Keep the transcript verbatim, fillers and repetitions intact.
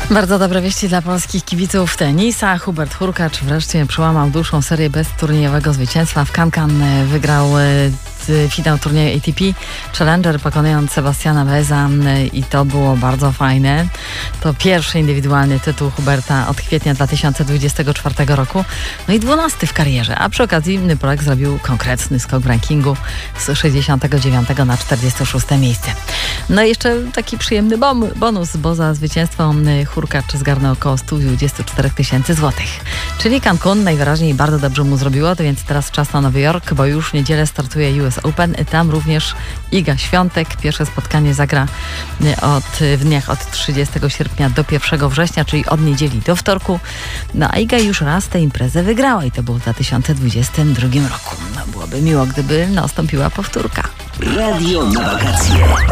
Bardzo dobre wieści dla polskich kibiców tenisa. Hubert Hurkacz wreszcie przełamał dłuższą serię bez turniejowego zwycięstwa. W Cancan wygrał finał turnieju A T P Challenger, pokonując Sebastiana Beza i to było bardzo fajne. To pierwszy indywidualny tytuł Huberta od kwietnia dwa tysiące dwudziestego czwartego roku. No i dwunasty w karierze, a przy okazji Polak zrobił konkretny skok w rankingu z sześćdziesiątego dziewiątego na czterdzieste szóste miejsce. No i jeszcze taki przyjemny bom, bonus, bo za zwycięstwo Hurkacz zgarnął około sto dwadzieścia cztery tysięcy złotych. Czyli Cancun najwyraźniej bardzo dobrze mu zrobiło, to więc teraz czas na Nowy Jork, bo już w niedzielę startuje U S Open. Tam również Iga Świątek. Pierwsze spotkanie zagra od, w dniach od trzydziestego sierpnia do pierwszego września, czyli od niedzieli do wtorku. No a Iga już raz tę imprezę wygrała i to było w dwa tysiące dwudziestym drugim roku. No byłoby miło, gdyby nastąpiła powtórka. Radio na wakacje.